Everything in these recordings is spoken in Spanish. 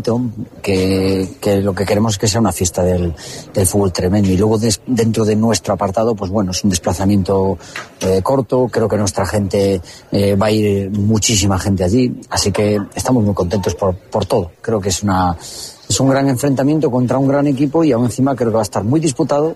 bonito, que lo que queremos es que sea una fiesta del fútbol extremeño. Y luego dentro de nuestro apartado, pues bueno, es un desplazamiento corto. Creo que nuestra gente va a ir muchísima gente allí, así que estamos muy contentos por todo. Creo que es un gran enfrentamiento contra un gran equipo y aún encima creo que va a estar muy disputado,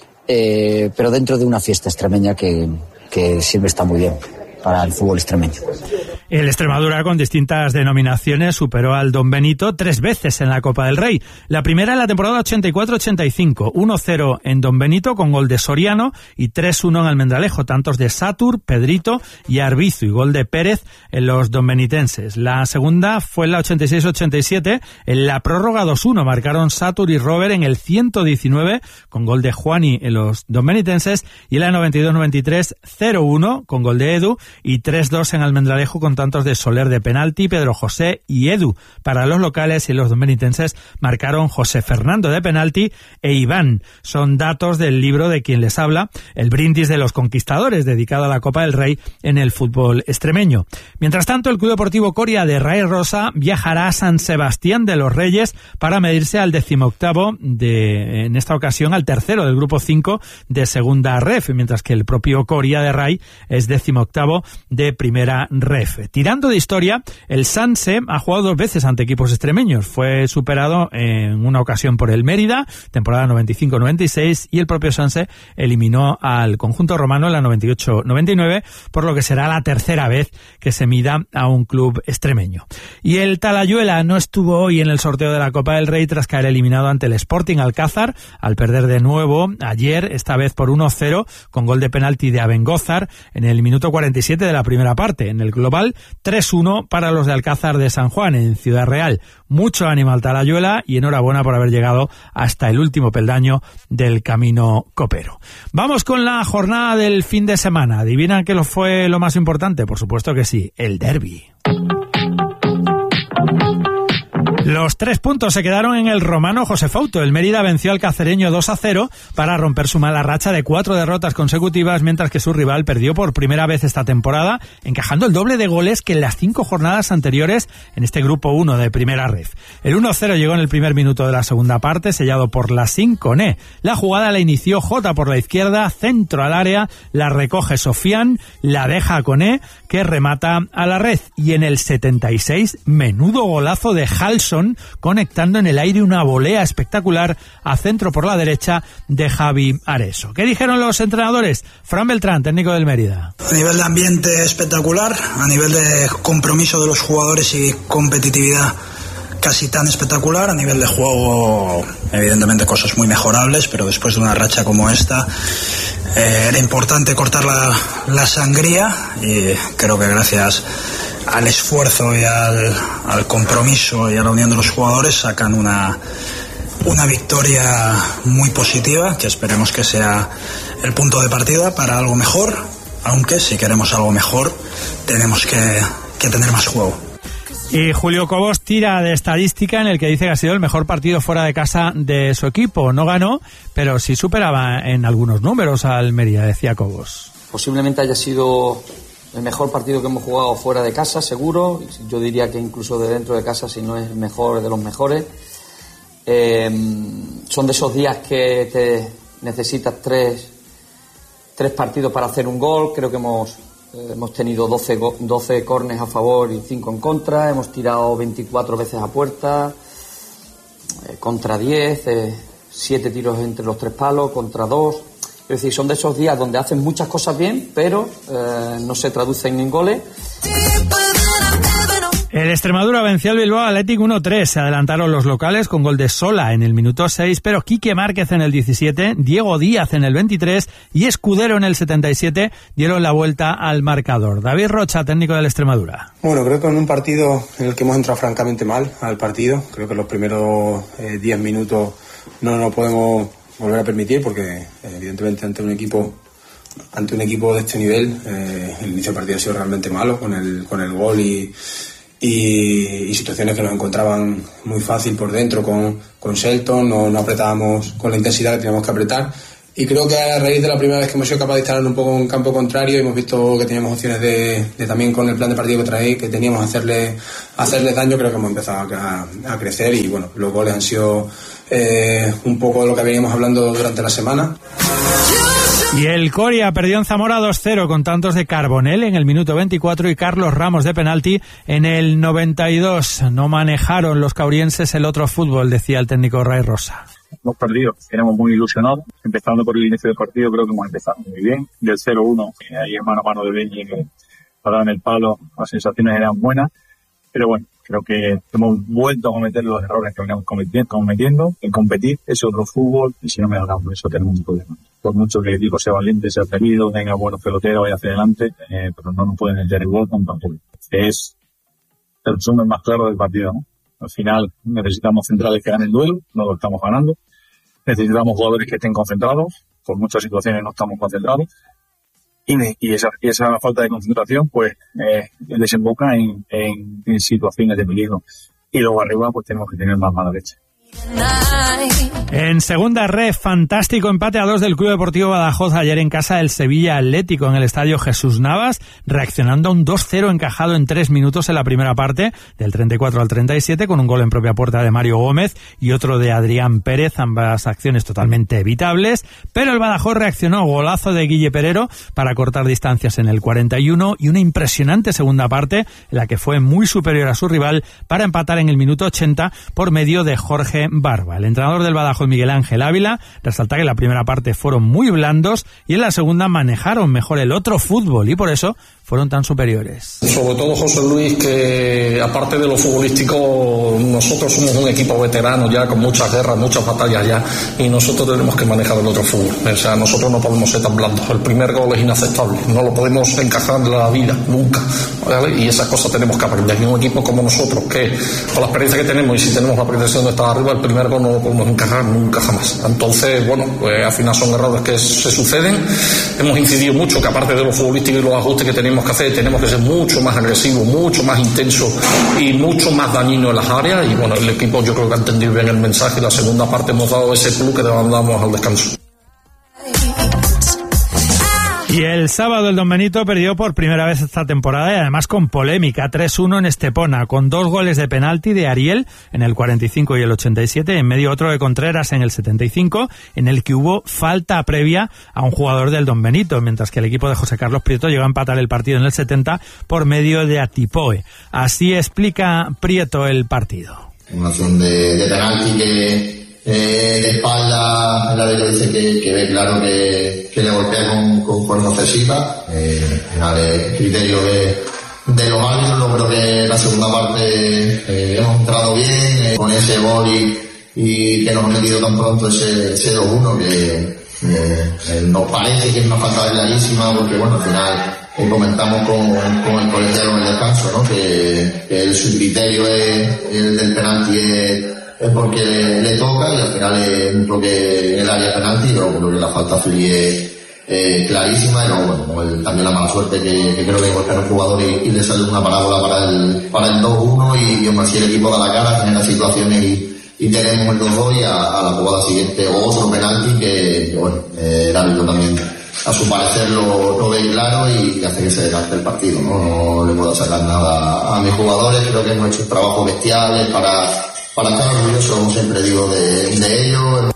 pero dentro de una fiesta extremeña que siempre está muy bien para el fútbol extremeño. El Extremadura, con distintas denominaciones, superó al Don Benito 3 veces en la Copa del Rey. La primera en la temporada 84-85, 1-0 en Don Benito con gol de Soriano y 3-1 en Almendralejo, tantos de Satur, Pedrito y Arbizu, y gol de Pérez en los donbenitenses. La segunda fue en la 86-87, en la prórroga 2-1 marcaron Satur y Robert en el 119 con gol de Juani en los donbenitenses, y en la 92-93 0-1 con gol de Edu y 3-2 en Almendralejo con tantos de Soler de penalti, Pedro José y Edu. Para los locales, y los donbenitenses marcaron José Fernando de penalti e Iván. Son datos del libro de quien les habla, El brindis de los conquistadores, dedicado a la Copa del Rey en el fútbol extremeño. Mientras tanto, el Club Deportivo Coria de Ray Rosa viajará a San Sebastián de los Reyes para medirse al 18º en esta ocasión al tercero del grupo 5 de segunda ref, mientras que el propio Coria de Ray es 18º de primera ref. Tirando de historia, el Sanse ha jugado 2 veces ante equipos extremeños. Fue superado en una ocasión por el Mérida, temporada 95-96, y el propio Sanse eliminó al conjunto romano en la 98-99, por lo que será la tercera vez que se mida a un club extremeño. Y el Talayuela no estuvo hoy en el sorteo de la Copa del Rey tras caer eliminado ante el Sporting Alcázar, al perder de nuevo ayer, esta vez por 1-0, con gol de penalti de Abengózar en el minuto 47 de la primera parte. En el global, 3-1 para los de Alcázar de San Juan en Ciudad Real. Mucho ánimo al Talayuela y enhorabuena por haber llegado hasta el último peldaño del camino copero. Vamos con la jornada del fin de semana. ¿Adivinan qué fue lo más importante? Por supuesto que sí, el derbi. Los 3 puntos se quedaron en el romano José Fouto. El Mérida venció al cacereño 2-0 para romper su mala racha de 4 derrotas consecutivas, mientras que su rival perdió por primera vez esta temporada, encajando el doble de goles que en las 5 jornadas anteriores en este grupo 1 de primera ref. El 1-0 llegó en el primer minuto de la segunda parte, sellado por Lassín Coné. La jugada la inició Jota por la izquierda, centro al área, la recoge Sofián, la deja a Coné, que remata a la red. Y en el 76, menudo golazo de Halson, conectando en el aire una volea espectacular a centro por la derecha de Javi Areso. ¿Qué dijeron los entrenadores? Fran Beltrán, técnico del Mérida. A nivel de ambiente espectacular, a nivel de compromiso de los jugadores y competitividad casi tan espectacular. A nivel de juego, evidentemente cosas muy mejorables, pero después de una racha como esta era importante cortar la sangría, y creo que gracias al esfuerzo y al compromiso y a la unión de los jugadores sacan una victoria muy positiva, que esperemos que sea el punto de partida para algo mejor, aunque si queremos algo mejor tenemos que tener más juego. Y Julio Cobos tira de estadística en el que dice que ha sido el mejor partido fuera de casa de su equipo. No ganó, pero sí superaba en algunos números al Mérida, decía Cobos. Posiblemente haya sido el mejor partido que hemos jugado fuera de casa, seguro. Yo diría que incluso de dentro de casa, si no es el mejor, de los mejores. Son de esos días que te necesitas tres partidos para hacer un gol. Creo que hemos tenido 12 córners a favor y 5 en contra. Hemos tirado 24 veces a puerta, contra 10, 7 tiros entre los 3 palos, contra 2. Es decir, son de esos días donde hacen muchas cosas bien, pero no se traducen en goles. El Extremadura venció al Bilbao Athletic 1-3. Se adelantaron los locales con gol de Sola en el minuto 6, pero Quique Márquez en el 17, Diego Díaz en el 23 y Escudero en el 77 dieron la vuelta al marcador. David Rocha, técnico del Extremadura. Bueno, creo que en un partido en el que hemos entrado francamente mal al partido, creo que los primeros 10 minutos no nos podemos volver a permitir, porque evidentemente ante un equipo de este nivel el inicio del partido ha sido realmente malo con el gol y situaciones que nos encontraban muy fácil por dentro con Shelton. No apretábamos con la intensidad que teníamos que apretar, Y creo que a raíz de la primera vez que hemos sido capaces de instalar un poco en campo contrario, hemos visto que teníamos opciones de también con el plan de partido que traéis, que teníamos hacerles daño. Creo que hemos empezado a crecer y bueno, los goles han sido un poco de lo que veníamos hablando durante la semana. Y el Coria perdió en Zamora 2-0 con tantos de Carbonell en el minuto 24 y Carlos Ramos de penalti en el 92. No manejaron los caurienses el otro fútbol, decía el técnico Ray Rosa. Hemos perdido, éramos muy ilusionados. Empezando por el inicio del partido, creo que hemos empezado muy bien. Del 0-1, ahí en mano a mano de Beñi, que paraban el palo, las sensaciones eran buenas. Pero bueno, creo que hemos vuelto a cometer los errores que veníamos cometiendo. En competir es otro fútbol y si no me hagamos eso tenemos un problema. Por mucho que el equipo sea valiente, sea atrevido, tenga buenos peloteros, vaya hacia adelante, pero no nos pueden meter el gol con tampoco. Es el resumen más claro del partido, ¿no? Al final necesitamos centrales que ganen el duelo, no lo estamos ganando. Necesitamos jugadores que estén concentrados, por muchas situaciones no estamos concentrados. Y esa falta de concentración pues desemboca en situaciones de peligro. Y luego arriba pues tenemos que tener más mala leche. En segunda red, fantástico empate a 2 del Club Deportivo Badajoz ayer en casa del Sevilla Atlético en el estadio Jesús Navas, reaccionando a un 2-0 encajado en 3 minutos en la primera parte, del 34 al 37, con un gol en propia puerta de Mario Gómez y otro de Adrián Pérez, ambas acciones totalmente evitables, pero el Badajoz reaccionó, golazo de Guille Perero para cortar distancias en el 41 y una impresionante segunda parte en la que fue muy superior a su rival para empatar en el minuto 80 por medio de Jorge Barba. El entrenador del Badajoz, Miguel Ángel Ávila, resalta que en la primera parte fueron muy blandos y en la segunda manejaron mejor el otro fútbol y por eso fueron tan superiores. Sobre todo, José Luis, que aparte de lo futbolístico, nosotros somos un equipo veterano ya, con muchas guerras, muchas batallas ya, y nosotros tenemos que manejar el otro fútbol. O sea, nosotros no podemos ser tan blandos. El primer gol es inaceptable, no lo podemos encajar en la vida, nunca, ¿vale? Y esas cosas tenemos que aprender. Y un equipo como nosotros, que con la experiencia que tenemos, y si tenemos la pretensión de estar arriba, el primer gol no lo podemos encajar nunca jamás. Entonces, bueno, pues al final son errores que se suceden. Hemos incidido mucho que aparte de lo futbolístico y los ajustes que tenemos que hacer, tenemos que ser mucho más agresivos, mucho más intensos y mucho más dañinos en las áreas. Y bueno, el equipo yo creo que ha entendido bien el mensaje y la segunda parte hemos dado ese plus que demandamos al descanso. Y el sábado el Don Benito perdió por primera vez esta temporada y además con polémica, 3-1 en Estepona, con 2 goles de penalti de Ariel en el 45 y el 87, en medio otro de Contreras en el 75, en el que hubo falta previa a un jugador del Don Benito, mientras que el equipo de José Carlos Prieto llegó a empatar el partido en el 70 por medio de Atipoe. Así explica Prieto el partido. Una acción de penalti que de espalda, el árbitro dice que ve claro que le golpea con forma ofensiva. El criterio de los árbitros. Yo creo que la segunda parte hemos entrado bien con ese gol y que nos hemos metido tan pronto ese 2-1 que nos parece que es una falta clarísima, porque bueno, al final comentamos con el colegiado en el descanso, ¿no? que su criterio es el del penalti es porque le toca y al final es un toque en el área penalti, pero creo que la falta es clarísima. Y luego, bueno, también la mala suerte que creo que golpea al jugador y le sale una parábola para el 2-1 y aún así el equipo da la cara, genera situaciones y tenemos el 2-2 y a la jugada siguiente otro penalti que bueno, el árbitro también a su parecer lo ve claro y hace que se desgaste el partido, ¿no? No le puedo sacar nada a mis jugadores. Creo que hemos hecho un trabajo bestial para estar orgullosos, como siempre digo, de ellos.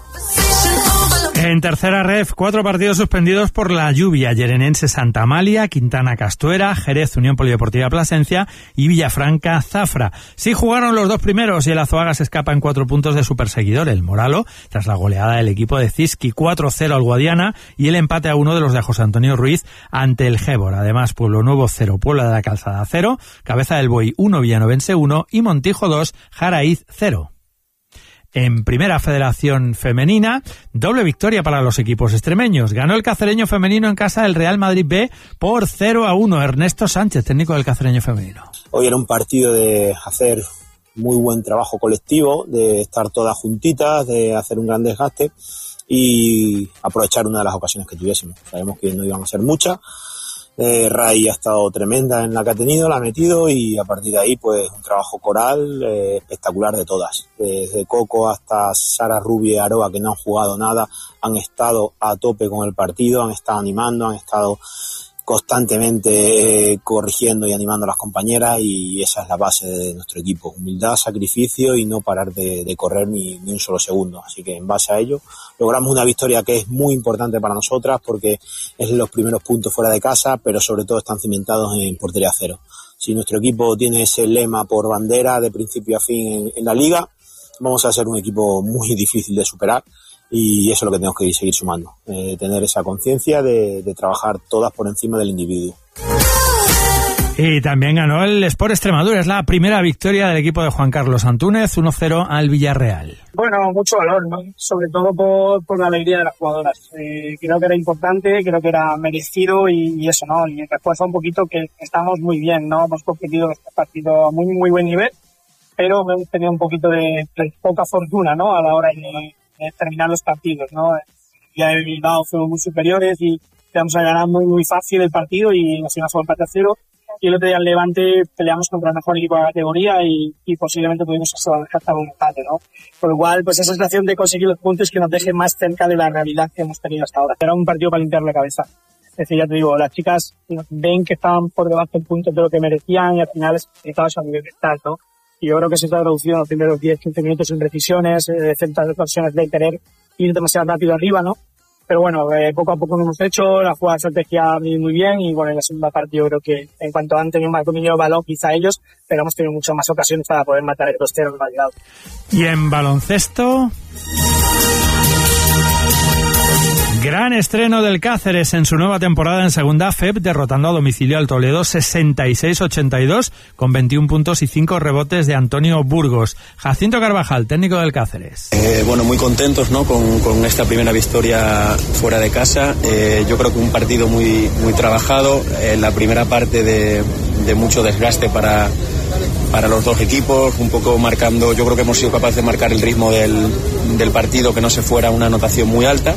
En tercera ref, 4 partidos suspendidos por la lluvia: Yerenense Santa Amalia, Quintana Castuera, Jerez Unión Polideportiva Plasencia y Villafranca Zafra. Sí jugaron los 2 primeros y el Azuaga se escapa en 4 puntos de su perseguidor, el Moralo, tras la goleada del equipo de Ziski 4-0 al Guadiana y el empate a 1 de los de José Antonio Ruiz ante el Gébor. Además, Pueblo Nuevo 0, Puebla de la Calzada 0, Cabeza del Buey 1, Villanovense 1 y Montijo 2, Jaraíz 0. En Primera Federación Femenina, doble victoria para los equipos extremeños. Ganó el Cacereño Femenino en casa del Real Madrid B por 0-1. Ernesto Sánchez, técnico del Cacereño Femenino. Hoy era un partido de hacer muy buen trabajo colectivo, de estar todas juntitas, de hacer un gran desgaste y aprovechar una de las ocasiones que tuviésemos. Sabemos que no iban a ser muchas Ray ha estado tremenda en la que ha tenido, la ha metido, y a partir de ahí pues un trabajo coral espectacular de todas, desde Coco hasta Sara, Rubio y Aroa, que no han jugado nada, han estado a tope con el partido, han estado animando, han estado constantemente corrigiendo y animando a las compañeras, y esa es la base de nuestro equipo: humildad, sacrificio y no parar de correr ni un solo segundo. Así que en base a ello logramos una victoria que es muy importante para nosotras, porque es los primeros puntos fuera de casa, pero sobre todo están cimentados en portería cero. Si nuestro equipo tiene ese lema por bandera de principio a fin en la liga, vamos a ser un equipo muy difícil de superar. Y eso es lo que tenemos que seguir sumando, tener esa conciencia de trabajar todas por encima del individuo. Y también ganó el Sport Extremadura, es la primera victoria del equipo de Juan Carlos Antúnez, 1-0 al Villarreal. Bueno, mucho valor, ¿no? Sobre todo por la alegría de las jugadoras. Creo que era importante, creo que era merecido y eso, ¿no? Y refuerza un poquito que estamos muy bien, ¿no? Hemos competido este partido a muy buen nivel, pero hemos tenido un poquito de poca fortuna, ¿no? A la hora de terminar los partidos, ¿no? Ya el Bilbao fuimos muy superiores y íbamos a ganar muy fácil el partido y nos íbamos a empate a 0. Y el otro día en Levante peleamos contra el mejor equipo de la categoría y posiblemente pudimos hasta un empate, ¿no? Por lo cual, pues esa sensación de conseguir los puntos que nos deje más cerca de la realidad que hemos tenido hasta ahora. Era un partido para limpiar la cabeza. Es decir, ya te digo, las chicas ven que estaban por debajo en puntos de lo que merecían y al final es necesitaban su nivel mental, ¿no? Y yo creo que se está traducido en los primeros 10-15 minutos en precisiones, centros de ocasiones de querer ir demasiado rápido arriba, ¿no? Pero bueno, poco a poco lo hemos hecho, la jugada de estrategia muy bien y bueno, en la segunda parte yo creo que en cuanto han tenido más dominio de balón quizá ellos, pero hemos tenido muchas más ocasiones para poder matar el 2-0 que nos ha llegado. Y en baloncesto, gran estreno del Cáceres en su nueva temporada en segunda FEP, derrotando a domicilio al Toledo 66-82 con 21 puntos y 5 rebotes de Antonio Burgos. Jacinto Carvajal, técnico del Cáceres. Bueno, muy contentos, ¿no? con esta primera victoria fuera de casa. Yo creo que un partido muy trabajado. La primera parte de mucho desgaste para los dos equipos, un poco marcando. Yo creo que hemos sido capaces de marcar el ritmo del partido, que no se fuera una anotación muy alta.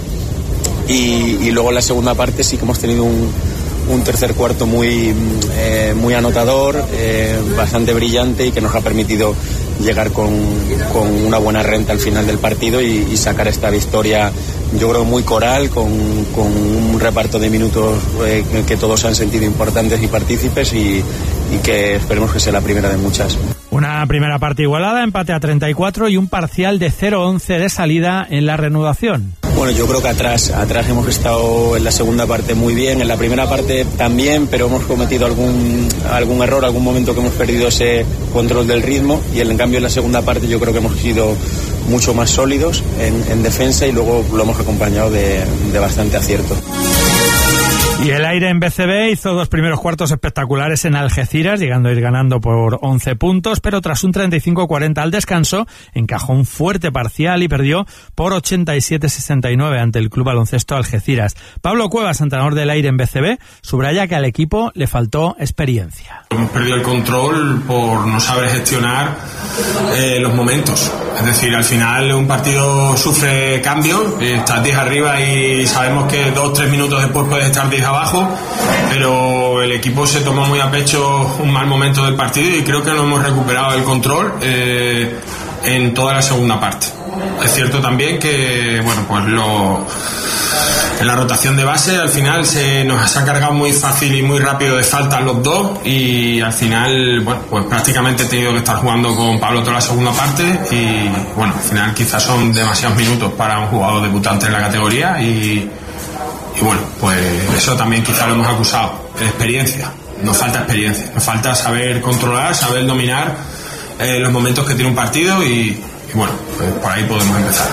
Y luego en la segunda parte sí que hemos tenido un tercer cuarto muy anotador, bastante brillante y que nos ha permitido llegar con una buena renta al final del partido y sacar esta victoria, yo creo, muy coral, con un reparto de minutos que todos se han sentido importantes y partícipes y que esperemos que sea la primera de muchas. Una primera parte igualada, empate a 34 y un parcial de 0-11 de salida en la reanudación. Bueno, yo creo que atrás hemos estado en la segunda parte muy bien, en la primera parte también, pero hemos cometido algún error, algún momento que hemos perdido ese control del ritmo y en cambio en la segunda parte yo creo que hemos sido mucho más sólidos en defensa y luego lo hemos acompañado de bastante acierto. Y el Aire en BCB hizo dos primeros cuartos espectaculares en Algeciras, llegando a ir ganando por 11 puntos, pero tras un 35-40 al descanso, encajó un fuerte parcial y perdió por 87-69 ante el Club Baloncesto Algeciras. Pablo Cuevas, entrenador del Aire en BCB, subraya que al equipo le faltó experiencia. Hemos perdido el control por no saber gestionar los momentos. Es decir, al final un partido sufre cambio, estás 10 arriba y sabemos que 2-3 minutos después puedes estar 10 abajo, pero el equipo se tomó muy a pecho un mal momento del partido y creo que no hemos recuperado el control en toda la segunda parte. Es cierto también que bueno, pues en la rotación de base al final se nos ha cargado muy fácil y muy rápido de faltas los dos y al final bueno, pues prácticamente he tenido que estar jugando con Pablo toda la segunda parte y bueno, al final quizás son demasiados minutos para un jugador debutante en la categoría y bueno, pues eso también quizá lo hemos acusado, experiencia, nos falta experiencia, nos falta saber controlar, saber dominar los momentos que tiene un partido y bueno, pues por ahí podemos empezar.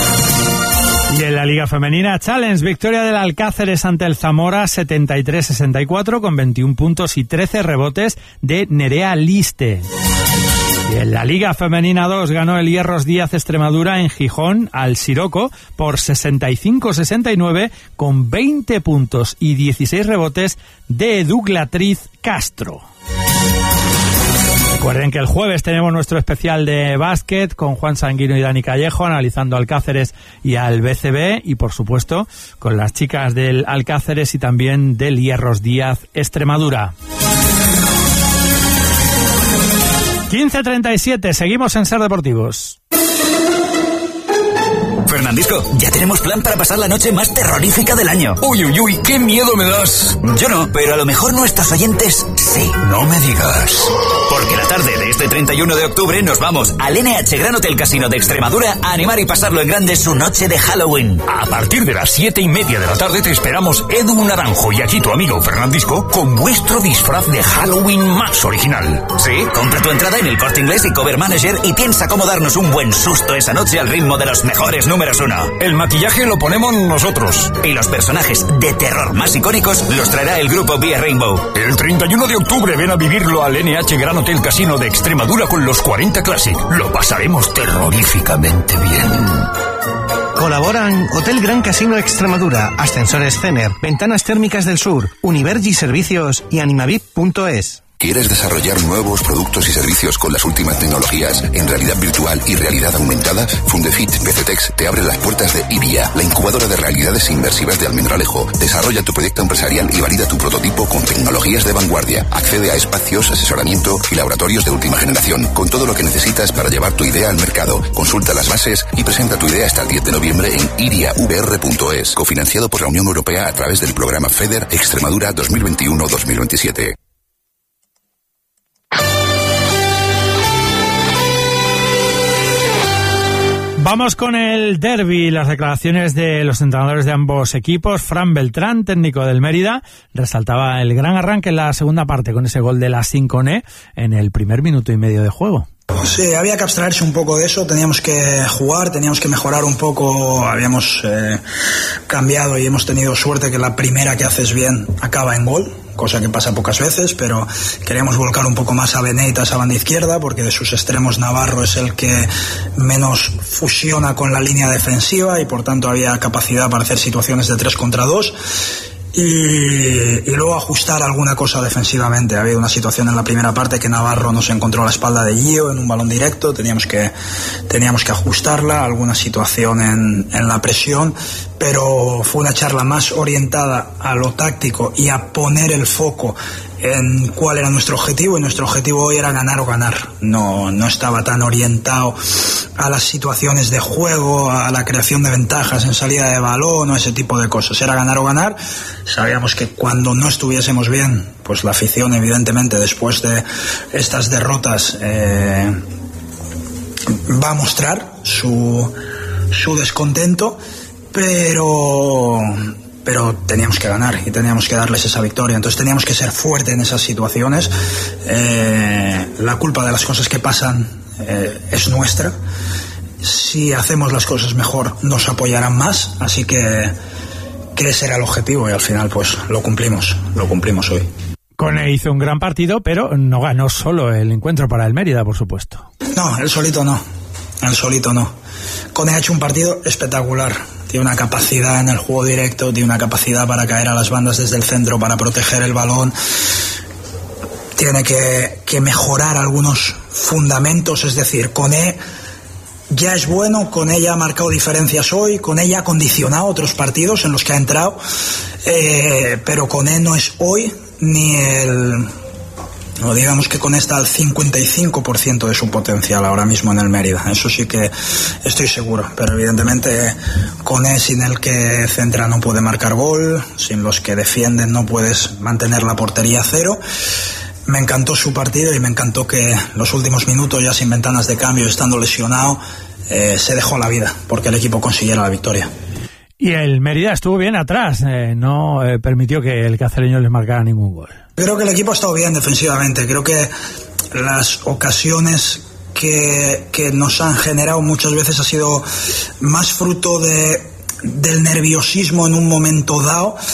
Y en la Liga Femenina Challenge, victoria del Alcáceres ante el Zamora 73-64 con 21 puntos y 13 rebotes de Nerea Liste. Y en la Liga Femenina 2 ganó el Hierros Díaz Extremadura en Gijón al Siroco por 65-69 con 20 puntos y 16 rebotes de Douglatriz Castro. Recuerden que el jueves tenemos nuestro especial de básquet con Juan Sanguino y Dani Callejo analizando al Cáceres y al BCB, y por supuesto con las chicas del Alcáceres y también del Hierros Díaz Extremadura. 15:37, seguimos en Ser Deportivos. Fernandisco, ya tenemos plan para pasar la noche más terrorífica del año. Uy, uy, uy, qué miedo me das. Yo no, pero a lo mejor nuestros oyentes sí. No me digas. Porque la tarde de este 31 de octubre nos vamos al NH Gran Hotel Casino de Extremadura a animar y pasarlo en grande su noche de Halloween. A partir de las 7:30 de la tarde te esperamos Edu Naranjo y aquí tu amigo Fernandisco con vuestro disfraz de Halloween más original. Sí, compra tu entrada en el Corte Inglés y Cover Manager y piensa cómo darnos un buen susto esa noche al ritmo de los mejores números 1. El maquillaje lo ponemos nosotros. Y los personajes de terror más icónicos los traerá el grupo Vía Rainbow. El 31 de octubre ven a vivirlo al NH Gran Hotel Casino de Extremadura con los 40 Classic. Lo pasaremos terroríficamente bien. Colaboran Hotel Gran Casino Extremadura, Ascensores Cener, Ventanas Térmicas del Sur, Univergi Servicios y Animavip.es. ¿Quieres desarrollar nuevos productos y servicios con las últimas tecnologías en realidad virtual y realidad aumentada? Fundefit PCTex te abre las puertas de IBIA, la incubadora de realidades inmersivas de Almendralejo. Desarrolla tu proyecto empresarial y valida tu prototipo con tecnologías de vanguardia. Accede a espacios, asesoramiento y laboratorios de última generación, con todo lo que necesitas para llevar tu idea al mercado. Consulta las bases y presenta tu idea hasta el 10 de noviembre en iriavr.es, cofinanciado por la Unión Europea a través del programa FEDER Extremadura 2021-2027. Vamos con el derbi, las declaraciones de los entrenadores de ambos equipos. Fran Beltrán, técnico del Mérida, resaltaba el gran arranque en la segunda parte con ese gol de la Sinconé en el primer minuto y medio de juego. Sí, había que abstraerse un poco de eso, teníamos que jugar, teníamos que mejorar un poco, habíamos cambiado y hemos tenido suerte que la primera que haces bien acaba en gol, cosa que pasa pocas veces, pero queríamos volcar un poco más a Beneita, esa banda izquierda, porque de sus extremos Navarro es el que menos fusiona con la línea defensiva y por tanto había capacidad para hacer situaciones de 3 contra 2. Y luego ajustar alguna cosa defensivamente. Ha habido una situación en la primera parte que Navarro nos encontró a la espalda de Gio en un balón directo, teníamos que ajustarla, alguna situación en la presión, pero fue una charla más orientada a lo táctico y a poner el foco en cuál era nuestro objetivo, y nuestro objetivo hoy era ganar o ganar. No estaba tan orientado a las situaciones de juego, a la creación de ventajas en salida de balón o ese tipo de cosas. Era ganar o ganar. Sabíamos que cuando no estuviésemos bien, pues la afición evidentemente después de estas derrotas va a mostrar su descontento, pero teníamos que ganar y teníamos que darles esa victoria, entonces teníamos que ser fuertes en esas situaciones. La culpa de las cosas que pasan es nuestra. Si hacemos las cosas mejor nos apoyarán más, así que ese era el objetivo y al final pues lo cumplimos hoy. Cone hizo un gran partido, pero no ganó solo el encuentro para el Mérida, por supuesto. No, él solito no. Cone ha hecho un partido espectacular. Tiene una capacidad en el juego directo, tiene una capacidad para caer a las bandas desde el centro, para proteger el balón. Tiene que mejorar algunos fundamentos, es decir, Cone ya es bueno, Cone ya ha marcado diferencias hoy, Cone ya ha condicionado otros partidos en los que ha entrado, pero Cone no es hoy ni no, digamos que Cone está al 55% de su potencial ahora mismo en el Mérida, eso sí que estoy seguro, pero evidentemente Cone sin el que centra no puede marcar gol, sin los que defienden no puedes mantener la portería a cero. Me encantó su partido y me encantó que los últimos minutos, ya sin ventanas de cambio, estando lesionado, se dejó la vida porque el equipo consiguiera la victoria. Y el Mérida estuvo bien atrás, no permitió que el cacereño les marcara ningún gol. Creo que el equipo ha estado bien defensivamente, creo que las ocasiones que nos han generado muchas veces ha sido más fruto del nerviosismo en un momento dado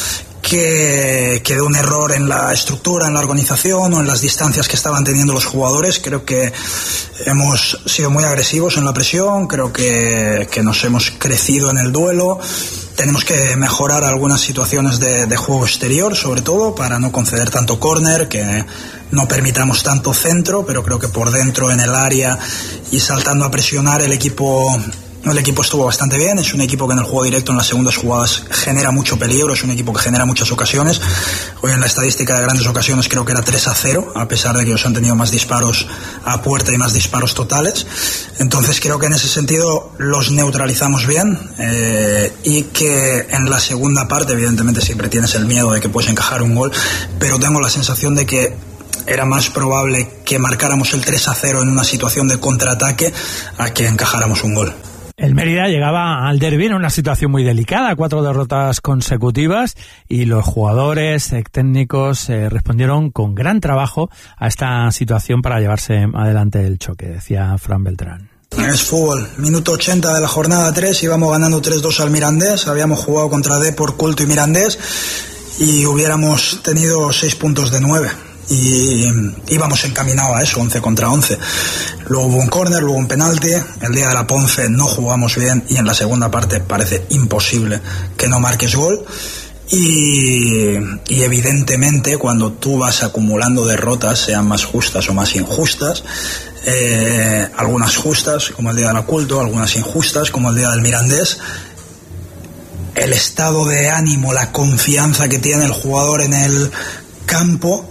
que de un error en la estructura, en la organización o en las distancias que estaban teniendo los jugadores. Creo que hemos sido muy agresivos en la presión, creo que nos hemos crecido en el duelo. Tenemos que mejorar algunas situaciones de juego exterior, sobre todo, para no conceder tanto córner, que no permitamos tanto centro, pero creo que por dentro, en el área y saltando a presionar, el equipo estuvo bastante bien. Es un equipo que en el juego directo, en las segundas jugadas, genera mucho peligro, es un equipo que genera muchas ocasiones. Hoy en la estadística de grandes ocasiones creo que era 3-0, a pesar de que ellos han tenido más disparos a puerta y más disparos totales. Entonces creo que en ese sentido los neutralizamos bien, y que en la segunda parte, evidentemente, siempre tienes el miedo de que puedes encajar un gol, pero tengo la sensación de que era más probable que marcáramos el 3-0 en una situación de contraataque a que encajáramos un gol. El Mérida llegaba al derbi en una situación muy delicada, 4 derrotas consecutivas, y los jugadores técnicos respondieron con gran trabajo a esta situación para llevarse adelante el choque, decía Fran Beltrán. Es fútbol, minuto 80 de la jornada 3, íbamos ganando 3-2 al Mirandés, habíamos jugado contra Depor, Culto y Mirandés y hubiéramos tenido 6 puntos de 9. Y íbamos encaminados a eso, 11 contra 11. Luego hubo un córner, luego un penalti. El día de la Ponce no jugamos bien y en la segunda parte parece imposible que no marques gol. Y evidentemente, cuando tú vas acumulando derrotas, sean más justas o más injustas, algunas justas como el día del Culto, algunas injustas como el día del Mirandés, el estado de ánimo, la confianza que tiene el jugador en el campo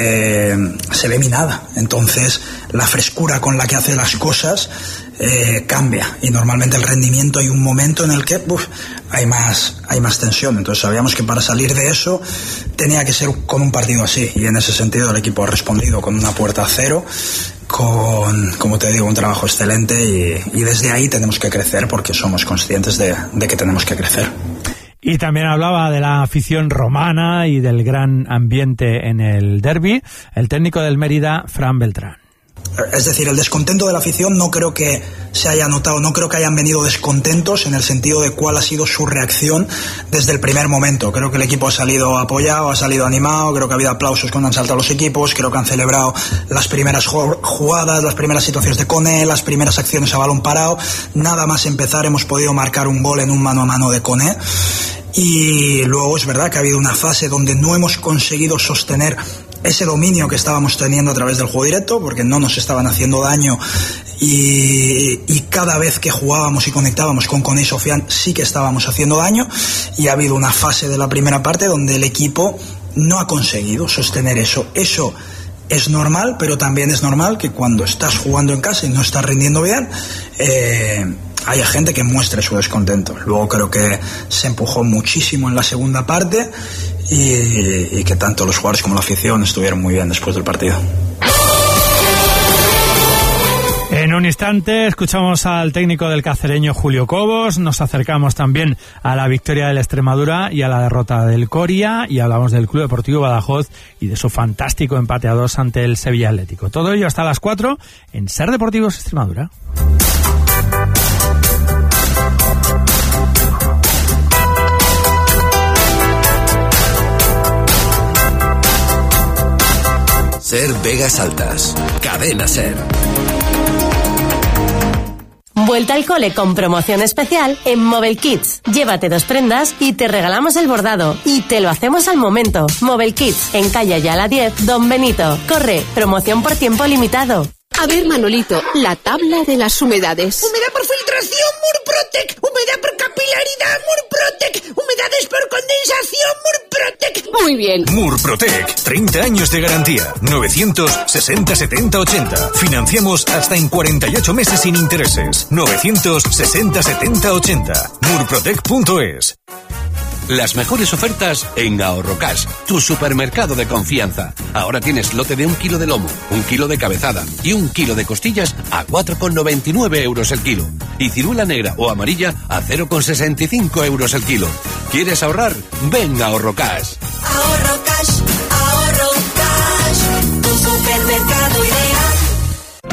se ve minada. Entonces la frescura con la que hace las cosas cambia, y normalmente el rendimiento, hay un momento en el que hay más tensión. Entonces sabíamos que para salir de eso tenía que ser con un partido así, y en ese sentido el equipo ha respondido con una puerta a cero, con, como te digo, un trabajo excelente, y desde ahí tenemos que crecer, porque somos conscientes de que tenemos que crecer. Y también hablaba de la afición romana y del gran ambiente en el derbi el técnico del Mérida, Fran Beltrán. Es decir, el descontento de la afición no creo que se haya notado, no creo que hayan venido descontentos en el sentido de cuál ha sido su reacción desde el primer momento. Creo que el equipo ha salido apoyado, ha salido animado, creo que ha habido aplausos cuando han saltado los equipos, creo que han celebrado las primeras jugadas, las primeras situaciones de Koné, las primeras acciones a balón parado. Nada más empezar hemos podido marcar un gol en un mano a mano de Koné. Y luego es verdad que ha habido una fase donde no hemos conseguido sostener ese dominio que estábamos teniendo a través del juego directo, porque no nos estaban haciendo daño, y cada vez que jugábamos y conectábamos con Koné y Sofiane sí que estábamos haciendo daño, y ha habido una fase de la primera parte donde el equipo no ha conseguido sostener eso. Eso es normal, pero también es normal que cuando estás jugando en casa y no estás rindiendo bien, haya gente que muestre su descontento. Luego creo que se empujó muchísimo en la segunda parte, y que tanto los jugadores como la afición estuvieron muy bien después del partido. En un instante escuchamos al técnico del cacereño, Julio Cobos. Nos acercamos también a la victoria del Extremadura y a la derrota del Coria, y hablamos del Club Deportivo Badajoz y de su fantástico empate a 2 ante el Sevilla Atlético. Todo ello hasta las 4 en Ser Deportivos Extremadura. Ser Vegas Altas. Cadena Ser. Vuelta al cole con promoción especial en Mobile Kids. Llévate 2 prendas y te regalamos el bordado. Y te lo hacemos al momento. Mobile Kids, en calle Ayala 10, Don Benito. Corre, promoción por tiempo limitado. A ver, Manolito, la tabla de las humedades. Humedad por filtración, Murprotec. Humedad por capilaridad, Murprotec. Humedades por condensación, Murprotec. Muy bien. Murprotec, 30 años de garantía. 960 70 80. Financiamos hasta en 48 meses sin intereses. 960 70 80. Murprotec.es. Las mejores ofertas en Ahorrocash, tu supermercado de confianza. Ahora tienes lote de 1 kilo de lomo, 1 kilo de cabezada y 1 kilo de costillas a 4,99 euros el kilo. Y ciruela negra o amarilla a 0,65 euros el kilo. ¿Quieres ahorrar? Ven a Ahorrocash. Ahorrocash, Ahorrocash, tu supermercado ideal.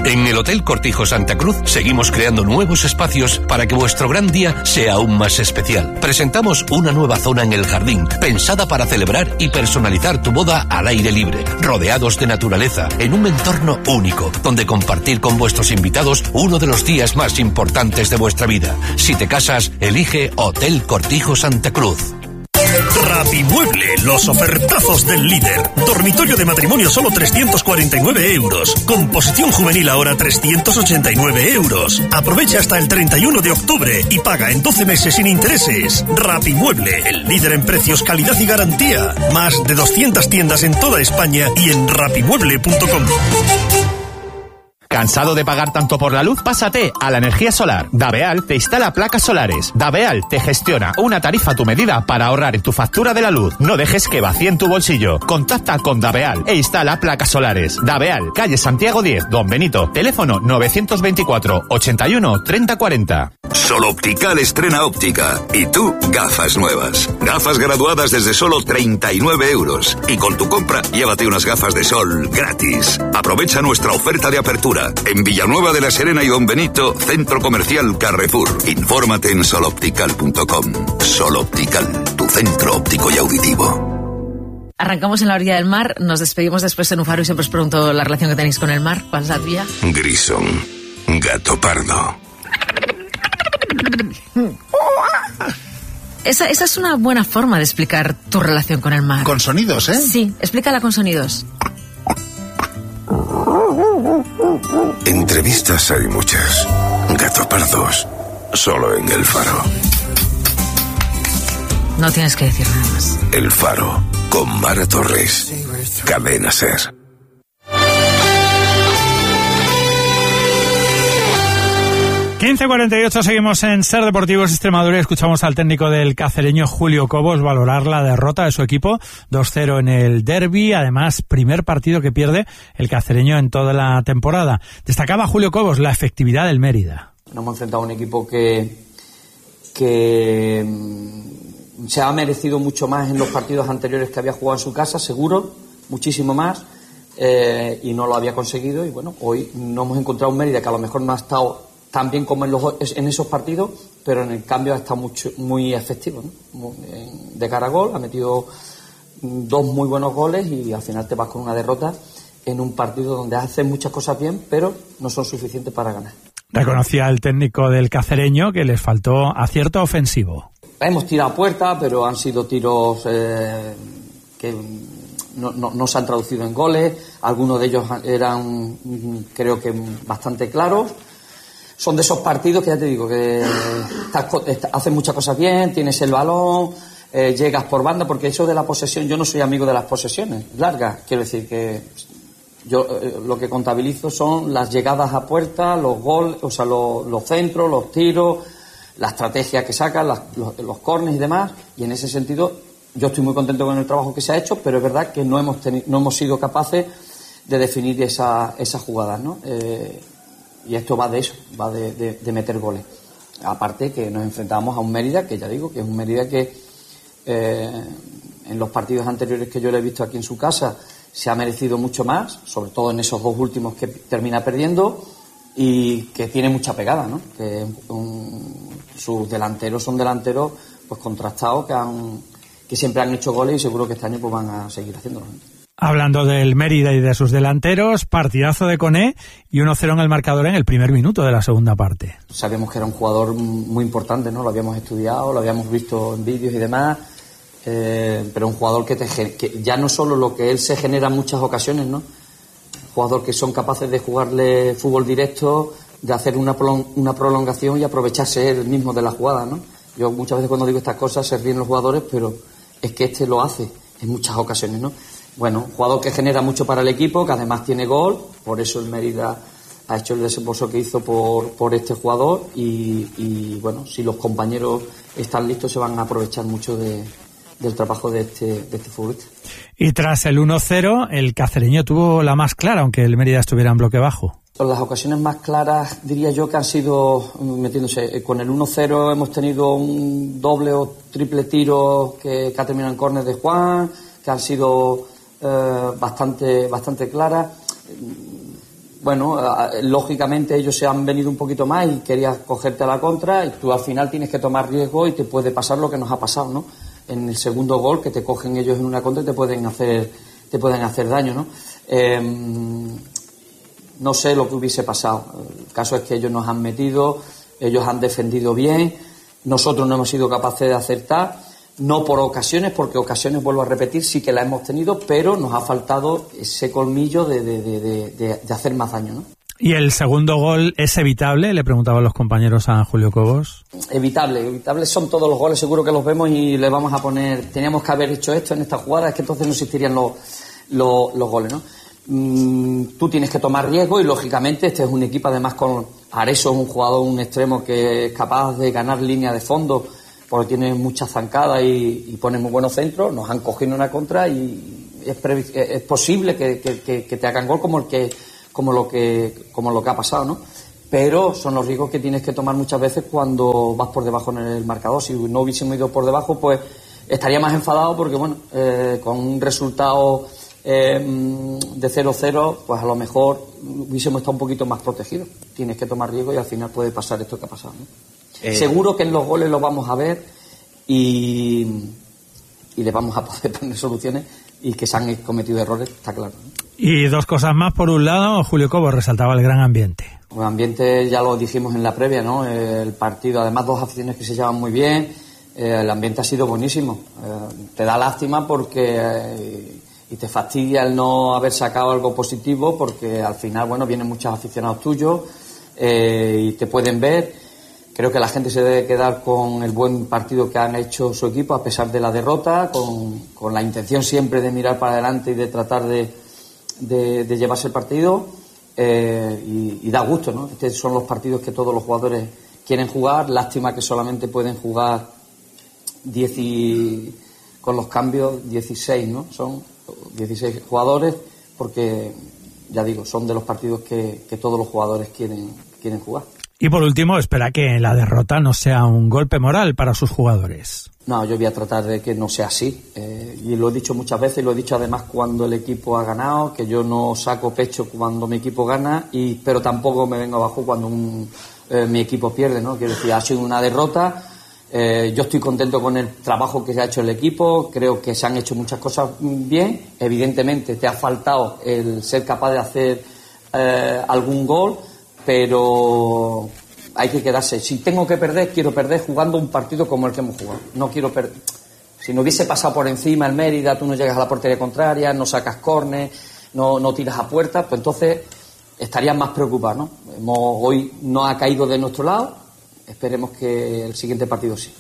En el Hotel Cortijo Santa Cruz seguimos creando nuevos espacios para que vuestro gran día sea aún más especial. Presentamos una nueva zona en el jardín, pensada para celebrar y personalizar tu boda al aire libre, rodeados de naturaleza, en un entorno único, donde compartir con vuestros invitados uno de los días más importantes de vuestra vida. Si te casas, elige Hotel Cortijo Santa Cruz. Rapimueble, los ofertazos del líder. Dormitorio de matrimonio solo 349 euros. Composición juvenil ahora 389 euros. Aprovecha hasta el 31 de octubre y paga en 12 meses sin intereses. Rapimueble, el líder en precios, calidad y garantía. Más de 200 tiendas en toda España y en rapimueble.com. ¿Cansado de pagar tanto por la luz? Pásate a la energía solar. Daveal te instala placas solares. Daveal te gestiona una tarifa a tu medida para ahorrar en tu factura de la luz. No dejes que vacíen tu bolsillo. Contacta con Daveal e instala placas solares. Daveal, calle Santiago 10, Don Benito. Teléfono 924 81 30 40. Sol Optical estrena óptica. Y tú, gafas nuevas. Gafas graduadas desde solo 39 euros. Y con tu compra, llévate unas gafas de sol gratis. Aprovecha nuestra oferta de apertura. En Villanueva de la Serena y Don Benito, Centro Comercial Carrefour. Infórmate en soloptical.com. Sol Optical, tu centro óptico y auditivo. Arrancamos en la orilla del mar, nos despedimos después en un faro y siempre os pregunto la relación que tenéis con el mar. ¿Cuál es la tuya? Grison, gato pardo. Esa es una buena forma de explicar tu relación con el mar. Con sonidos, ¿eh? Sí, explícala con sonidos. Entrevistas hay muchas. Gato pardos, solo en El Faro. No tienes que decir nada más. El Faro, con Mara Torres. Cadena SER. 15:48, seguimos en SER Deportivos Extremadura y escuchamos al técnico del cacereño Julio Cobos valorar la derrota de su equipo 2-0 en el derbi, además primer partido que pierde el cacereño en toda la temporada. Destacaba Julio Cobos la efectividad del Mérida. Nos hemos enfrentado a un equipo que se ha merecido mucho más en los partidos anteriores que había jugado en su casa, seguro, muchísimo más, y no lo había conseguido. Y bueno, hoy nos hemos encontrado un Mérida que a lo mejor no ha estado tan bien como en esos partidos, pero en el cambio ha estado muy efectivo, ¿no? De cara a gol, ha metido 2 muy buenos goles y al final te vas con una derrota en un partido donde haces muchas cosas bien, pero no son suficientes para ganar. Reconocía el técnico del cacereño que les faltó acierto ofensivo. Hemos tirado a puerta, pero han sido tiros que no se han traducido en goles. Algunos de ellos eran, creo que, bastante claros. Son de esos partidos que ya te digo que haces muchas cosas bien, tienes el balón, llegas por banda, porque eso de la posesión, yo no soy amigo de las posesiones largas. Quiero decir que yo lo que contabilizo son las llegadas a puerta, los goles, o sea, los centros, los tiros, la estrategia que sacan, los córneres y demás. Y en ese sentido yo estoy muy contento con el trabajo que se ha hecho, pero es verdad que no hemos sido capaces de definir esas jugadas, ¿no? Y esto va de eso, va de meter goles. Aparte que nos enfrentamos a un Mérida, que ya digo, que es un Mérida que en los partidos anteriores que yo le he visto aquí en su casa se ha merecido mucho más, sobre todo en esos 2 últimos que termina perdiendo, y que tiene mucha pegada, ¿no? Que sus delanteros son delanteros pues contrastados que siempre han hecho goles y seguro que este año pues van a seguir haciéndolo. Hablando del Mérida y de sus delanteros, partidazo de Koné y 1-0 en el marcador en el primer minuto de la segunda parte. Sabíamos que era un jugador muy importante, ¿no? Lo habíamos estudiado, lo habíamos visto en vídeos y demás, pero un jugador que ya no solo lo que él se genera en muchas ocasiones, ¿no? Jugador que son capaces de jugarle fútbol directo, de hacer una prolongación y aprovecharse él mismo de la jugada, ¿no? Yo muchas veces cuando digo estas cosas se ríen los jugadores, pero es que este lo hace en muchas ocasiones, ¿no? Bueno, un jugador que genera mucho para el equipo, que además tiene gol, por eso el Mérida ha hecho el desembolso que hizo por este jugador y bueno, si los compañeros están listos se van a aprovechar mucho del trabajo de este futbolista. Y tras el 1-0, el cacereño tuvo la más clara, aunque el Mérida estuviera en bloque bajo. Las ocasiones más claras diría yo que han sido metiéndose. Con el 1-0 hemos tenido un doble o triple tiro que ha terminado en córner de Juan, que han sido bastante claras. bueno, lógicamente ellos se han venido un poquito más y querías cogerte a la contra y tú al final tienes que tomar riesgo y te puede pasar lo que nos ha pasado, ¿no? En el segundo gol, que te cogen ellos en una contra y te pueden hacer daño, ¿no? No sé lo que hubiese pasado. El caso es que ellos nos han metido, ellos han defendido bien, nosotros no hemos sido capaces de acertar, no por ocasiones, porque ocasiones, vuelvo a repetir, sí que la hemos tenido, pero nos ha faltado ese colmillo de hacer más daño, ¿no? ¿Y el segundo gol es evitable? Le preguntaban los compañeros a Julio Cobos. Evitable son todos los goles, seguro que los vemos y le vamos a poner, teníamos que haber hecho esto en esta jugada, es que entonces no existirían los goles, ¿no? Tú tienes que tomar riesgo y lógicamente este es un equipo además con Areso, es un jugador, un extremo que es capaz de ganar línea de fondo porque tiene mucha zancada y pone muy buenos centros, nos han cogido una contra y es posible que te hagan gol como lo que ha pasado, ¿no? Pero son los riesgos que tienes que tomar muchas veces cuando vas por debajo en el marcador. Si no hubiésemos ido por debajo, pues estaría más enfadado porque, bueno, con un resultado de 0-0, pues a lo mejor hubiésemos estado un poquito más protegidos. Tienes que tomar riesgo y al final puede pasar esto que ha pasado, ¿no? Seguro que en los goles lo vamos a ver y le vamos a poder poner soluciones y que se han cometido errores, está claro, ¿no? Y dos cosas más. Por un lado, Julio Cobos resaltaba el gran ambiente. El ambiente ya lo dijimos en la previa, ¿no? El partido, además dos aficiones que se llevan muy bien, el ambiente ha sido buenísimo. Te da lástima porque y te fastidia el no haber sacado algo positivo porque al final, bueno, vienen muchos aficionados tuyos y te pueden ver. Creo que la gente se debe quedar con el buen partido que han hecho su equipo a pesar de la derrota, con la intención siempre de mirar para adelante y de tratar de llevarse el partido y da gusto, ¿no? Estos son los partidos que todos los jugadores quieren jugar. Lástima que solamente pueden jugar con los cambios 16, ¿no? Son 16 jugadores porque, ya digo, son de los partidos que todos los jugadores quieren jugar. Y por último, espera que la derrota no sea un golpe moral para sus jugadores. No, yo voy a tratar de que no sea así. Y lo he dicho muchas veces, y lo he dicho además cuando el equipo ha ganado, que yo no saco pecho cuando mi equipo gana, pero tampoco me vengo abajo cuando mi equipo pierde, ¿no? Quiero decir, ha sido una derrota. Yo estoy contento con el trabajo que se ha hecho el equipo, creo que se han hecho muchas cosas bien. Evidentemente te ha faltado el ser capaz de hacer algún gol, pero hay que quedarse. Si tengo que perder, quiero perder jugando un partido como el que hemos jugado. No quiero perder. Si no hubiese pasado por encima el Mérida, tú no llegas a la portería contraria, no sacas córner, no tiras a puerta, pues entonces estarías más preocupado, ¿no? Hoy no ha caído de nuestro lado, esperemos que el siguiente partido sí.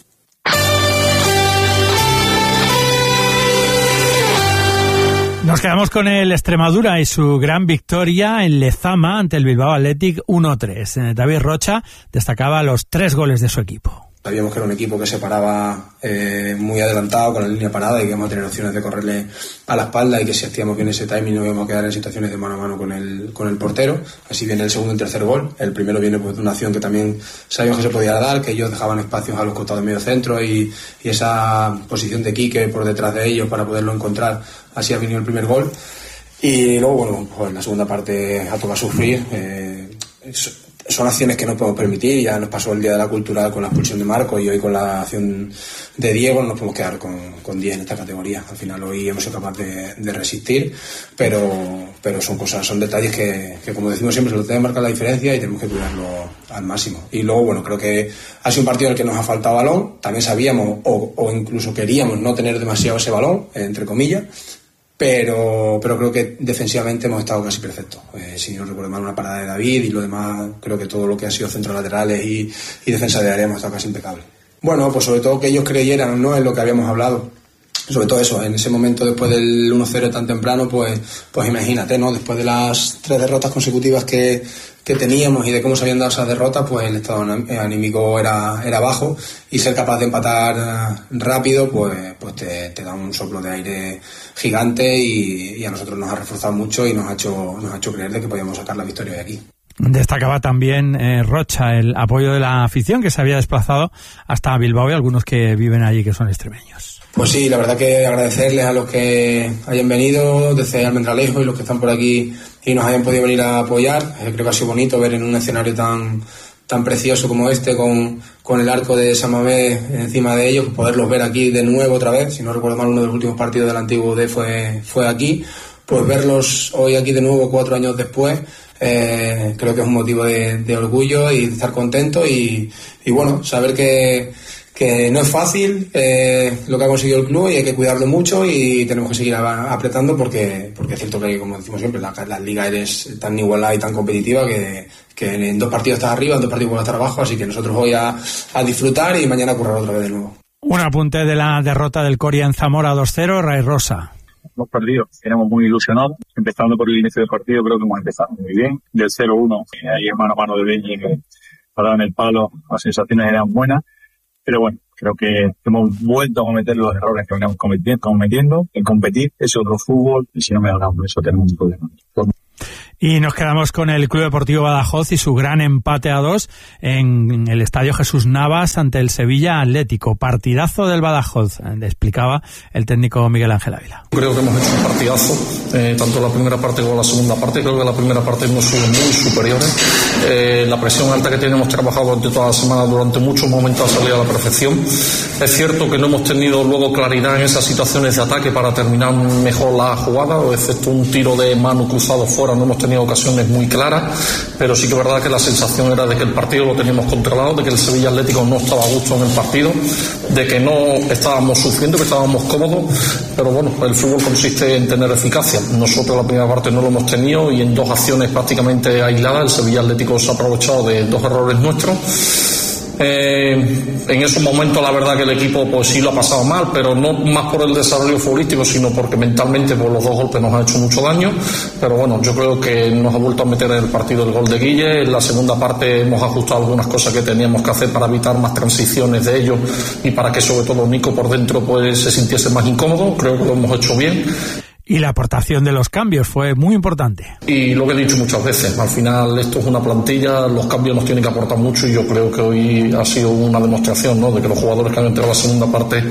Nos quedamos con el Extremadura y su gran victoria en Lezama ante el Bilbao Athletic 1-3. David Rocha destacaba los 3 goles de su equipo. Sabíamos que era un equipo que se paraba muy adelantado con la línea parada y que íbamos a tener opciones de correrle a la espalda y que si hacíamos bien ese timing nos íbamos a quedar en situaciones de mano a mano con el portero. Así viene el segundo y el tercer gol. El primero viene pues, de una acción que también sabíamos que se podía dar, que ellos dejaban espacios a los costados de medio centro y esa posición de Quique por detrás de ellos para poderlo encontrar. Así ha venido el primer gol. Y luego, bueno, pues en la segunda parte ha tocado sufrir. Son acciones que no podemos permitir. Ya nos pasó el día de la cultural con la expulsión de Marco y hoy con la acción de Diego no nos podemos quedar con 10 en esta categoría. Al final hoy hemos sido capaces de resistir, pero son detalles que como decimos siempre, se lo debe marcar la diferencia y tenemos que cuidarlo al máximo. Y luego, bueno, creo que ha sido un partido en el que nos ha faltado balón. También sabíamos o incluso queríamos no tener demasiado ese balón, entre comillas. Pero creo que defensivamente hemos estado casi perfectos. Si no recuerdo mal, una parada de David y lo demás, creo que todo lo que ha sido centros laterales y defensa de área hemos estado casi impecables. Bueno, pues sobre todo que ellos creyeran, ¿no?, en lo que habíamos hablado. Sobre todo eso, en ese momento después del 1-0 tan temprano, pues imagínate, ¿no? Después de las 3 derrotas consecutivas que teníamos y de cómo se habían dado esas derrotas, pues el estado anímico era bajo y ser capaz de empatar rápido, pues te da un soplo de aire gigante y a nosotros nos ha reforzado mucho y nos ha hecho creer de que podíamos sacar la victoria de aquí. Destacaba también Rocha el apoyo de la afición que se había desplazado hasta Bilbao y algunos que viven allí que son extremeños. Pues sí, la verdad que agradecerles a los que hayan venido desde Almendralejo y los que están por aquí y nos hayan podido venir a apoyar. Creo que ha sido bonito ver en un escenario tan precioso como este, con el arco de San Mamés encima de ellos, poderlos ver aquí de nuevo otra vez. Si no recuerdo mal, uno de los últimos partidos del antiguo D fue aquí. Pues verlos hoy aquí de nuevo 4 años después, creo que es un motivo de orgullo y de estar contento y bueno, saber que no es fácil lo que ha conseguido el club y hay que cuidarlo mucho y tenemos que seguir apretando porque es cierto que, como decimos siempre, la liga es tan igualada y tan competitiva que en 2 partidos estás arriba, en 2 partidos puedes estar abajo, así que nosotros hoy a disfrutar y mañana a currar otra vez de nuevo. Un apunte de la derrota del Coria en Zamora 2-0, Ray Rosa. Hemos perdido, éramos muy ilusionados, empezando por el inicio del partido, creo que hemos empezado muy bien, del 0-1, ahí en mano a mano de Beñi, que paraban el palo, las sensaciones eran buenas, pero bueno, creo que hemos vuelto a cometer los errores que veníamos cometiendo, en competir, ese otro fútbol, y si no mejoramos eso tenemos un problema. Y nos quedamos con el Club Deportivo Badajoz y su gran empate a 2 en el Estadio Jesús Navas ante el Sevilla Atlético. Partidazo del Badajoz, explicaba el técnico Miguel Ángel Ávila. Creo que hemos hecho un partidazo, tanto la primera parte como la segunda parte. Creo que la primera parte hemos sido muy superiores. La presión alta que tenemos trabajado durante toda la semana, durante muchos momentos ha salido a la perfección. Es cierto que no hemos tenido luego claridad en esas situaciones de ataque para terminar mejor la jugada, excepto un tiro de mano cruzado fuera, no hemos tenido ocasiones muy claras, pero sí que es verdad que la sensación era de que el partido lo teníamos controlado, de que el Sevilla Atlético no estaba a gusto en el partido, de que no estábamos sufriendo, que estábamos cómodos, pero bueno, el fútbol consiste en tener eficacia. Nosotros la primera parte no lo hemos tenido y en 2 acciones prácticamente aisladas el Sevilla Atlético se ha aprovechado de 2 errores nuestros. En esos momentos la verdad que el equipo pues sí lo ha pasado mal, pero no más por el desarrollo futbolístico, sino porque mentalmente pues, los 2 golpes nos han hecho mucho daño. Pero bueno, yo creo que nos ha vuelto a meter en el partido el gol de Guille. En la segunda parte hemos ajustado algunas cosas que teníamos que hacer para evitar más transiciones de ellos y para que sobre todo Nico por dentro pues se sintiese más incómodo. Creo que lo hemos hecho bien. Y la aportación de los cambios fue muy importante. Y lo que he dicho muchas veces, al final esto es una plantilla, los cambios nos tienen que aportar mucho y yo creo que hoy ha sido una demostración, ¿no?, de que los jugadores que han entrado a la segunda parte,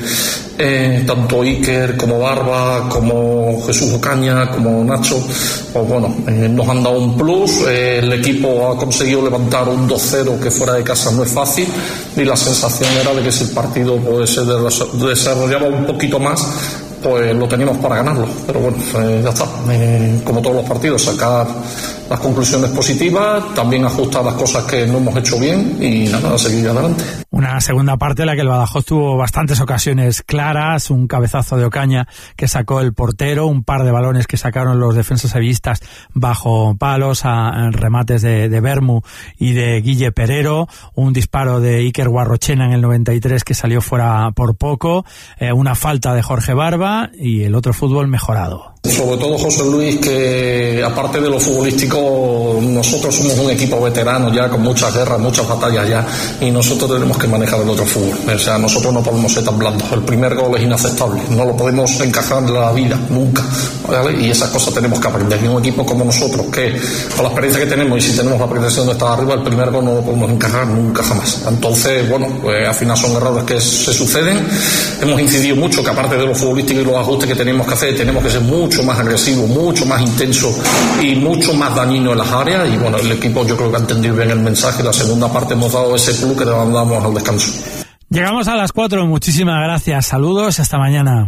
tanto Iker como Barba, como Jesús Ocaña, como Nacho, pues bueno, nos han dado un plus. El equipo ha conseguido levantar un 2-0 que fuera de casa no es fácil y la sensación era de que si el partido pues, se desarrollaba un poquito más, pues lo teníamos para ganarlo, pero bueno, ya está, como todos los partidos, sacar las conclusiones positivas, también ajustar las cosas que no hemos hecho bien y nada, seguir adelante. Una segunda parte en la que el Badajoz tuvo bastantes ocasiones claras, un cabezazo de Ocaña que sacó el portero, un par de balones que sacaron los defensas sevillistas bajo palos, a remates de Bermu y de Guille Perero, un disparo de Iker Guarrochena en el 93 que salió fuera por poco, una falta de Jorge Barba y el otro fútbol mejorado. Sobre todo José Luis, que aparte de lo futbolístico, nosotros somos un equipo veterano ya, con muchas guerras, muchas batallas ya, y nosotros tenemos que manejar el otro fútbol. O sea, nosotros no podemos ser tan blandos. El primer gol es inaceptable, no lo podemos encajar en la vida, nunca, ¿vale? Y esas cosas tenemos que aprender. Y un equipo como nosotros, que con la experiencia que tenemos y si tenemos la pretensión de estar arriba, el primer gol no lo podemos encajar nunca jamás. Entonces, bueno, pues al final son errores que se suceden. Hemos incidido mucho que aparte de lo futbolístico y los ajustes que tenemos que hacer, tenemos que ser mucho más agresivo, mucho más intenso y mucho más dañino en las áreas y bueno, el equipo yo creo que ha entendido bien el mensaje. La segunda parte hemos dado ese plus que damos al descanso. Llegamos a las 4, muchísimas gracias, saludos, hasta mañana.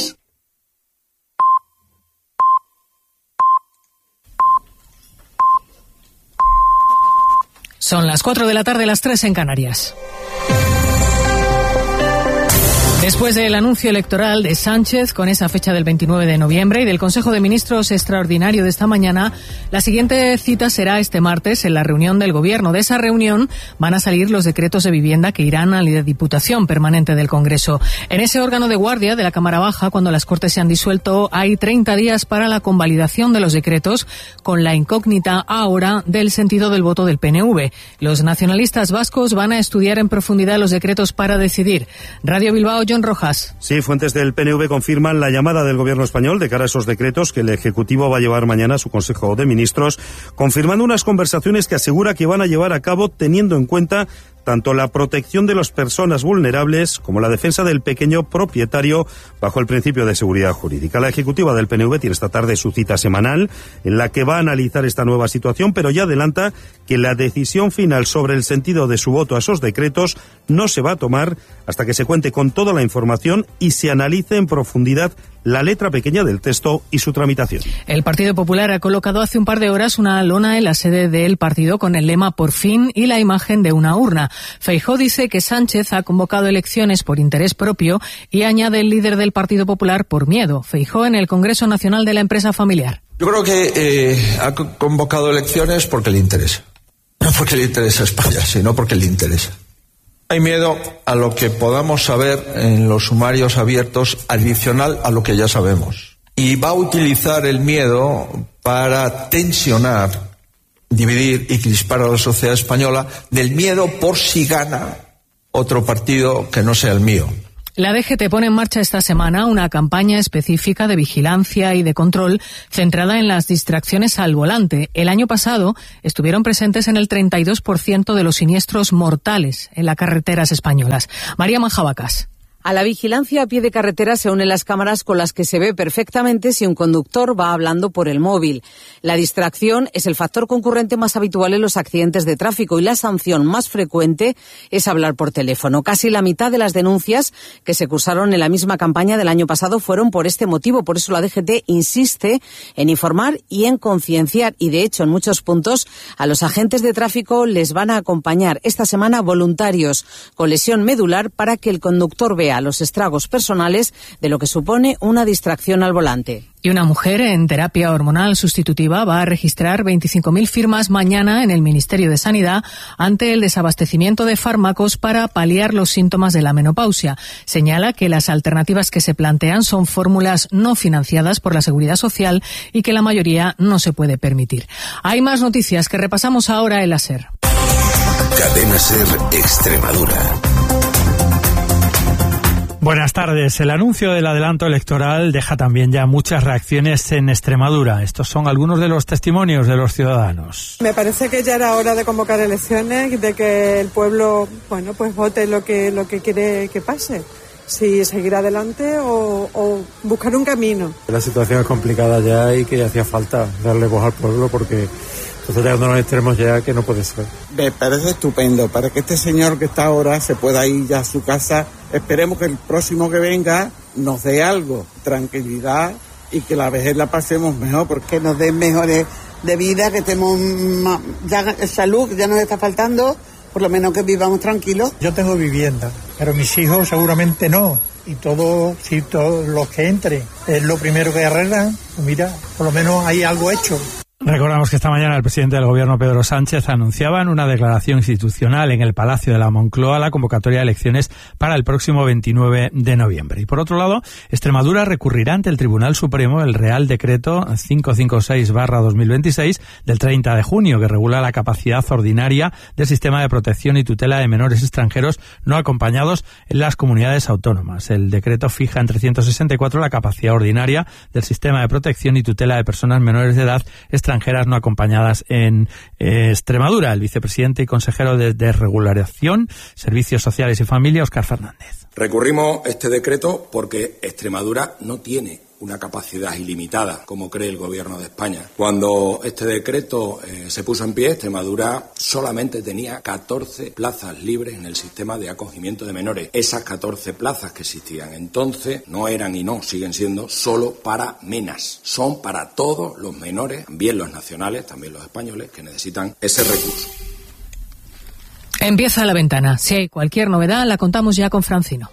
Son las 4 de la tarde, las 3 en Canarias. Después del anuncio electoral de Sánchez con esa fecha del 29 de noviembre y del Consejo de Ministros extraordinario de esta mañana, la siguiente cita será este martes en la reunión del Gobierno. De esa reunión van a salir los decretos de vivienda que irán a la Diputación Permanente del Congreso. En ese órgano de guardia de la Cámara Baja, cuando las Cortes se han disuelto, hay 30 días para la convalidación de los decretos, con la incógnita ahora del sentido del voto del PNV. Los nacionalistas vascos van a estudiar en profundidad los decretos para decidir. Radio Bilbao, John Rojas. Sí, fuentes del PNV confirman la llamada del gobierno español de cara a esos decretos que el Ejecutivo va a llevar mañana a su Consejo de Ministros, confirmando unas conversaciones que asegura que van a llevar a cabo teniendo en cuenta tanto la protección de las personas vulnerables como la defensa del pequeño propietario bajo el principio de seguridad jurídica. La ejecutiva del PNV tiene esta tarde su cita semanal en la que va a analizar esta nueva situación, pero ya adelanta que la decisión final sobre el sentido de su voto a esos decretos no se va a tomar hasta que se cuente con toda la información y se analice en profundidad la letra pequeña del texto y su tramitación. El Partido Popular ha colocado hace un par de horas una lona en la sede del partido con el lema "Por fin" y la imagen de una urna. Feijóo dice que Sánchez ha convocado elecciones por interés propio y añade el líder del Partido Popular por miedo. Feijóo en el Congreso Nacional de la Empresa Familiar. Yo creo que ha convocado elecciones porque le interesa. No porque le interesa España, sino porque le interesa. Hay miedo a lo que podamos saber en los sumarios abiertos adicional a lo que ya sabemos. Y va a utilizar el miedo para tensionar, dividir y crispar a la sociedad española del miedo por si gana otro partido que no sea el mío. La DGT pone en marcha esta semana una campaña específica de vigilancia y de control centrada en las distracciones al volante. El año pasado estuvieron presentes en el 32% de los siniestros mortales en las carreteras españolas. María Manjabacas. A la vigilancia a pie de carretera se unen las cámaras con las que se ve perfectamente si un conductor va hablando por el móvil. La distracción es el factor concurrente más habitual en los accidentes de tráfico y la sanción más frecuente es hablar por teléfono. Casi la mitad de las denuncias que se cursaron en la misma campaña del año pasado fueron por este motivo. Por eso la DGT insiste en informar y en concienciar y, de hecho, en muchos puntos a los agentes de tráfico les van a acompañar esta semana voluntarios con lesión medular para que el conductor vea los estragos personales de lo que supone una distracción al volante. Y una mujer en terapia hormonal sustitutiva va a registrar 25.000 firmas mañana en el Ministerio de Sanidad ante el desabastecimiento de fármacos para paliar los síntomas de la menopausia. Señala que las alternativas que se plantean son fórmulas no financiadas por la Seguridad Social y que la mayoría no se puede permitir. Hay más noticias que repasamos ahora en la SER. Cadena SER Extremadura. Buenas tardes. El anuncio del adelanto electoral deja también ya muchas reacciones en Extremadura. Estos son algunos de los testimonios de los ciudadanos. Me parece que ya era hora de convocar elecciones, de que el pueblo, pues vote lo que quiere que pase. Si seguir adelante o buscar un camino. La situación es complicada ya y que hacía falta darle voz al pueblo porque entonces llegando a los extremos ya que no puede ser. Me parece estupendo para que este señor que está ahora se pueda ir ya a su casa. Esperemos que el próximo que venga nos dé algo, tranquilidad y que la vejez la pasemos mejor. Porque nos den mejores de vida, que estemos ya salud, que ya nos está faltando, por lo menos que vivamos tranquilos. Yo tengo vivienda, pero mis hijos seguramente no. Y todos los que entren es lo primero que arreglan, pues mira, por lo menos hay algo hecho. Recordamos que esta mañana el presidente del Gobierno, Pedro Sánchez, anunciaba en una declaración institucional en el Palacio de la Moncloa la convocatoria de elecciones para el próximo 29 de noviembre. Y por otro lado, Extremadura recurrirá ante el Tribunal Supremo el Real Decreto 556/2026 del 30 de junio, que regula la capacidad ordinaria del sistema de protección y tutela de menores extranjeros no acompañados en las comunidades autónomas. El decreto fija en 364 la capacidad ordinaria del sistema de protección y tutela de personas menores de edad extranjeras no acompañadas en Extremadura. El vicepresidente y consejero de Desregulación, Servicios Sociales y Familia, Óscar Fernández. Recurrimos este decreto porque Extremadura no tiene una capacidad ilimitada, como cree el Gobierno de España. Cuando este decreto se puso en pie, Extremadura solamente tenía 14 plazas libres en el sistema de acogimiento de menores. Esas 14 plazas que existían entonces no eran y no siguen siendo solo para menas. Son para todos los menores, también los nacionales, también los españoles, que necesitan ese recurso. Empieza La Ventana. Si hay cualquier novedad, la contamos ya con Francino.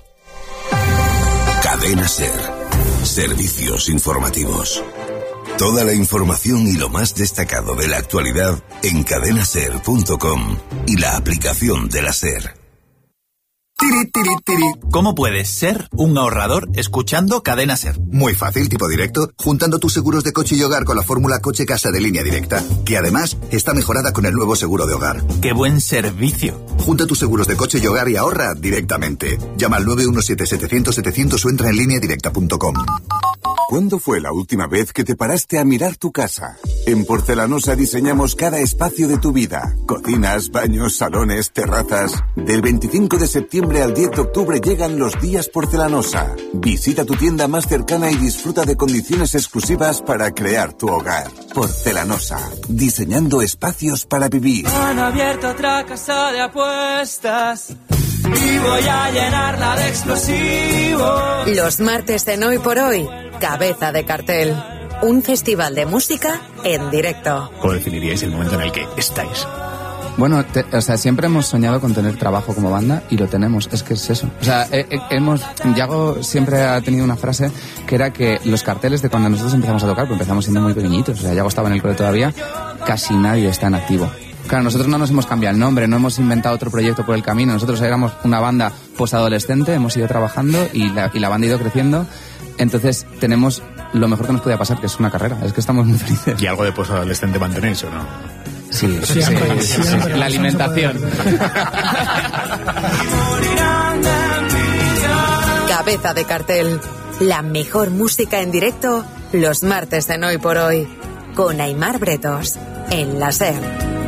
Cadena SER. Servicios informativos. Toda la información y lo más destacado de la actualidad en cadenaser.com y la aplicación de la SER. ¿Cómo puedes ser un ahorrador escuchando Cadena SER? Muy fácil, tipo directo, juntando tus seguros de coche y hogar con la fórmula coche-casa de Línea Directa, que además está mejorada con el nuevo seguro de hogar. ¡Qué buen servicio! Junta tus seguros de coche y hogar y ahorra directamente. Llama al 917-700-700 o entra en lineadirecta.com. ¿Cuándo fue la última vez que te paraste a mirar tu casa? En Porcelanosa diseñamos cada espacio de tu vida. Cocinas, baños, salones, terrazas. Del 25 de septiembre al 10 de octubre llegan los días Porcelanosa. Visita tu tienda más cercana y disfruta de condiciones exclusivas para crear tu hogar. Porcelanosa, diseñando espacios para vivir. Han abierto otra casa de apuestas y voy a llenarla de explosivos. Los martes en Hoy por Hoy, Cabeza de Cartel. Un festival de música en directo. ¿Cómo definiríais el momento en el que estáis? Bueno, siempre hemos soñado con tener trabajo como banda y lo tenemos, es que es eso. Yago siempre ha tenido una frase que era que los carteles de cuando nosotros empezamos a tocar, pues empezamos siendo muy pequeñitos, Yago estaba en el cole todavía, casi nadie está en activo. Claro, nosotros no nos hemos cambiado el nombre, no hemos inventado otro proyecto por el camino, nosotros éramos una banda posadolescente, hemos ido trabajando y la banda ha ido creciendo, entonces tenemos lo mejor que nos podía pasar, que es una carrera, es que estamos muy felices. ¿Y algo de posadolescente mantenéis o no? Sí. La alimentación. Cabeza de Cartel. La mejor música en directo los martes en Hoy por Hoy. Con Aimar Bretos. En la SER.